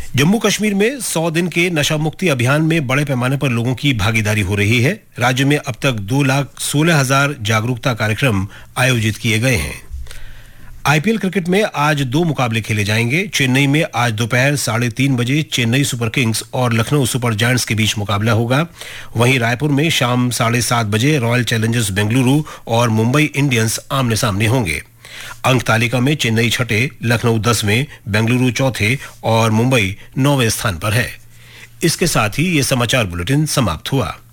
जम्मू कश्मीर में 100 दिन के नशा मुक्ति अभियान में बड़े पैमाने पर लोगों की भागीदारी हो रही है। राज्य में अब तक 2,16,000 जागरूकता कार्यक्रम आयोजित किए गए हैं। आईपीएल क्रिकेट में आज 2 मुकाबले खेले जाएंगे। चेन्नई में आज दोपहर 3:30 बजे चेन्नई सुपर किंग्स और लखनऊ सुपर जायंट्स के बीच मुकाबला होगा। वहीं रायपुर में शाम 7:30 बजे रॉयल चैलेंजर्स बेंगलुरु और मुंबई इंडियंस आमने सामने होंगे। अंक तालिका में चेन्नई 6, लखनऊ 10वें, बेंगलुरु 4 और मुंबई 9वें स्थान पर है। इसके साथ ही ये समाचार बुलेटिन समाप्त हुआ।